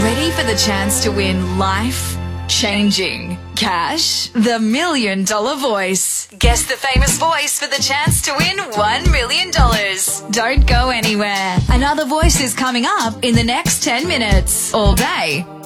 Ready for the chance to win life-changing cash? The $1 Million Voice. Guess the famous voice for the chance to win $1 million. Don't go anywhere. Another voice is coming up in the next 10 minutes. All day